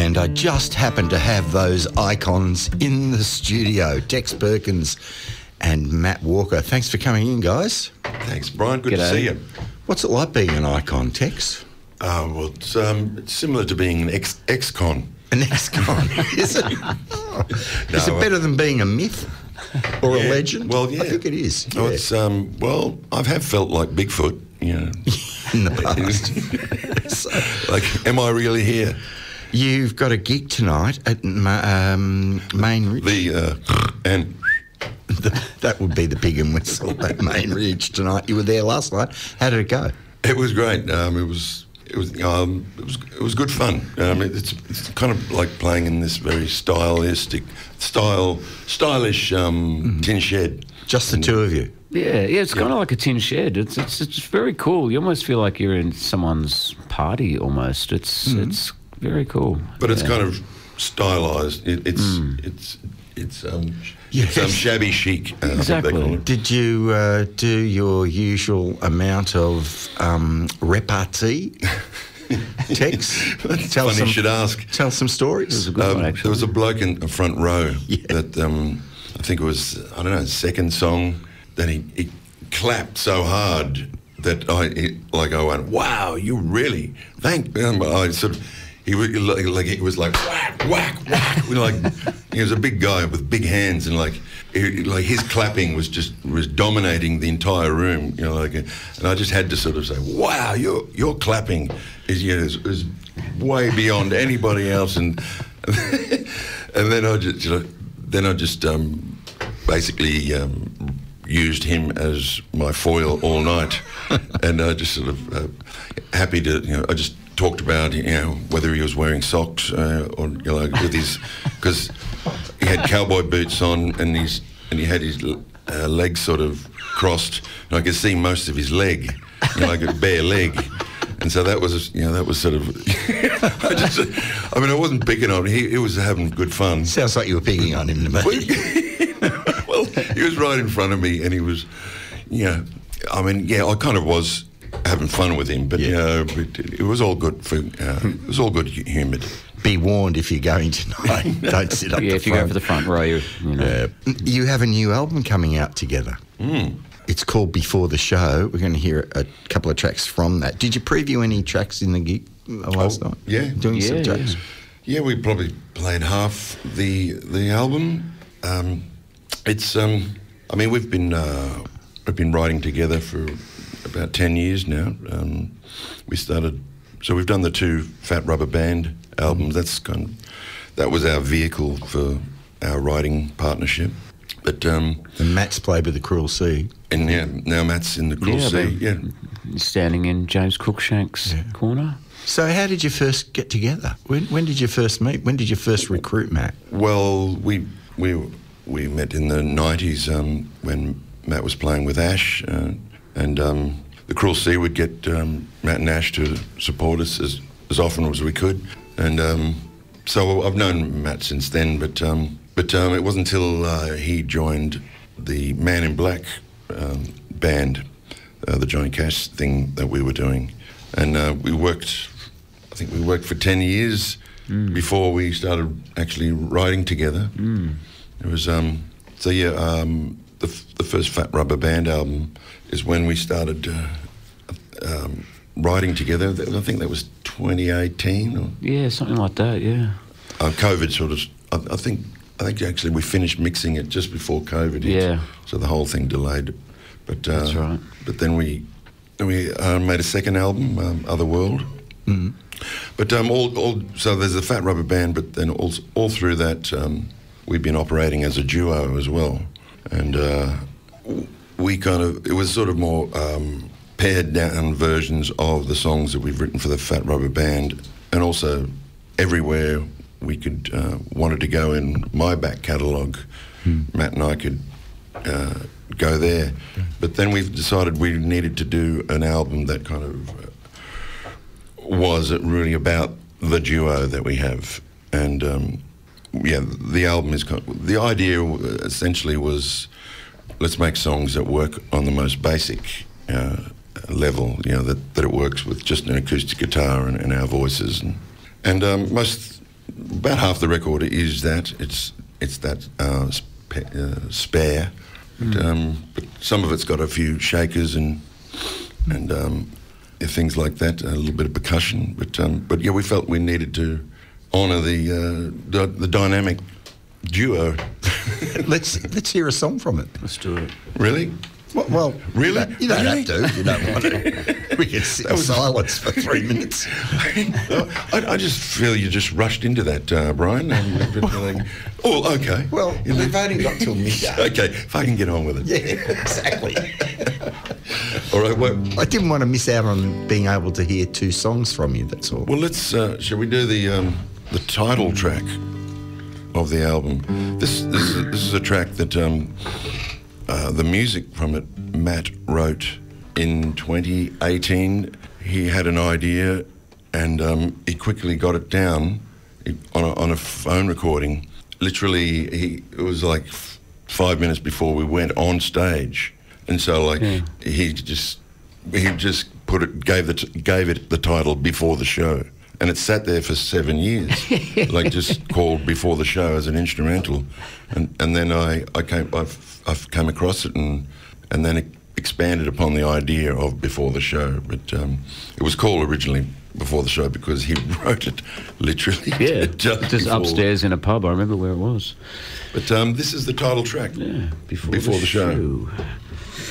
And I just happened to have those icons in the studio, Tex Perkins and Matt Walker. Thanks for coming in, guys. Thanks, Brian. Good to see you. What's it like being an icon, Tex? Well, it's similar to being an ex-con. An ex-con, is it? Is it better than being a myth or a legend? Well, yeah. I think it is. Oh, it's, I have felt like Bigfoot, you know. In the past. Like, am I really here? You've got a gig tonight at Main Ridge. That would be the pig and whistle at Main Ridge tonight. You were there last night. How did it go? It was great. It was good fun. It's kind of like playing in this very stylish tin shed. Just the two of you. Yeah, it's kind of like a tin shed. It's very cool. You almost feel like you're in someone's party almost. It's very cool. But it's kind of stylised. It's shabby chic. Exactly. Did you do your usual amount of repartee? Tex? Funny you should ask. Tell some stories. It was a good one, actually. There was a bloke in the front row that I think it was, I don't know, second song, that he clapped so hard that I went, wow, you really, I sort of, he was like whack, whack, whack. Like, he was a big guy with big hands, and like his clapping was dominating the entire room. You know, and I just had to sort of say, wow, your clapping is way beyond anybody else. And and then I just basically used him as my foil all night, and I just sort of happy to I just talked about whether he was wearing socks or with his, because he had cowboy boots on and he had his legs sort of crossed, and I could see most of his leg, like a bare leg. And so that was sort of. I wasn't picking on him. He was having good fun. Sounds like you were picking on him to me. Well, he was right in front of me, and he was, I kind of was having fun with him, but it was all good it was all good humoured. Be warned if you're going tonight. Don't sit up the front. If you go for the front row, You have a new album coming out together. It's called Before the Show. We're going to hear a couple of tracks from that. Did you preview any tracks in the gig last night? Yeah. Doing some tracks? Yeah, we probably played half the album. We've been writing together for about 10 years now. We've done the two Fat Rubber Band albums. That was our vehicle for our writing partnership. But and Matt's played with the Cruel Sea. And now Matt's in the Cruel Sea. Standing in James Cruikshank's corner. So how did you first get together? When did you first meet? When did you first recruit Matt? Well, we met in the 90s when Matt was playing with Ash, and the Cruel Sea would get Matt and Ash to support us as often as we could. And so I've known Matt since then, but it wasn't until he joined the Man in Black band, the Johnny Cash thing that we were doing. And we worked for 10 years before we started actually writing together. It was, the first Fat Rubber Band album is when we started writing together. I think that was 2018. Or? Yeah, something like that, yeah. COVID sort of, I think actually we finished mixing it just before COVID hit. Yeah. So the whole thing delayed. But that's right. But then we made a second album, Otherworld. Mm-hmm. But so there's the Fat Rubber Band, but then all through that we've been operating as a duo as well, and it was sort of more pared down versions of the songs that we've written for the Fat Rubber Band, and also everywhere we could wanted to go in my back catalogue, Matt and I could go there. But then we decided we needed to do an album that kind of was really about the duo that we have. And the album is the idea essentially was, let's make songs that work on the most basic level, that it works with just an acoustic guitar and our voices. And most about half the record is that. It's that spare, but some of it's got a few shakers and things like that, a little bit of percussion. But yeah, we felt we needed to honour the dynamic duo. Let's hear a song from it. Let's do it. Really? Well, really? You don't have to. If you don't want to. We can sit in silence for 3 minutes. I just feel you just rushed into that, Brian. Oh, okay. Well, we've only got till midday. Okay, if I can get on with it. Yeah, exactly. All right. Well, I didn't want to miss out on being able to hear 2 songs from you. That's all. well, let's. Shall we do the title track of the album? This is a track that the music from it Matt wrote in 2018. He had an idea, and he quickly got it down on a phone recording. Literally, it was like 5 minutes before we went on stage, and so he just gave it the title Before the Show, and it sat there for 7 years, like just called Before the Show as an instrumental, and then I've come across it and then it expanded upon the idea of Before the Show, but it was called originally Before the Show because he wrote it literally. Yeah, just upstairs in a pub. I remember where it was. But this is the title track. Yeah, Before the show.